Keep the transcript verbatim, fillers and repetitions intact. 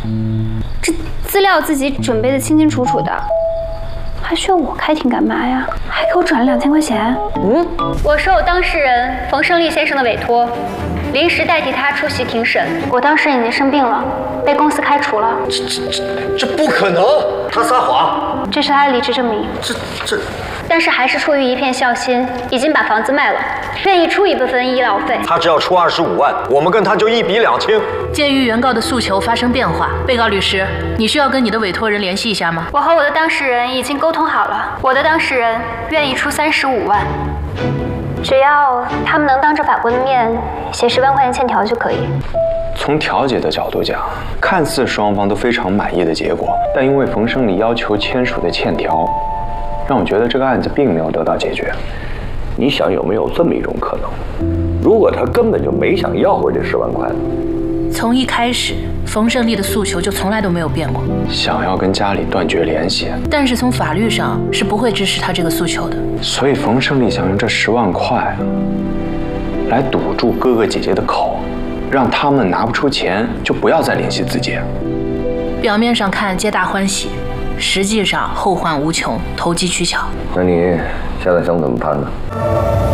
这资料自己准备的清清楚楚的，还需要我开庭干嘛呀？还给我转了两千块钱。 嗯， 我受当事人冯胜利先生的委托，临时代替他出席庭审。我当事人已经生病了，被公司开除了。 这这这这不可能！他撒谎。 这是他的离职证明。 这这。 但是还是出于一片孝心，已经把房子卖了，愿意出一部分医疗费。 他只要出二十五万，我们跟他就一笔两清。 鉴于原告的诉求发生变化，被告律师，你需要跟你的委托人联系一下吗？ 我和我的当事人已经沟通好了，我的当事人愿意出三十五万，只要他们能当着法官的面写十万块钱欠条就可以。 从调解的角度讲，看似双方都非常满意的结果，但因为冯胜利要求签署的欠条，让我觉得这个案子并没有得到解决。 你想有没有这么一种可能？如果他根本就没想要回这十万块， 从一开始，冯胜利的诉求就从来都没有变过， 想要跟家里断绝联系。 但是从法律上是不会支持他这个诉求的。 所以冯胜利想用这十万块来堵住哥哥姐姐的口，让他们拿不出钱，就不要再联系自己。 表面上看皆大欢喜，实际上后患无穷，投机取巧。 那你现在想怎么判呢？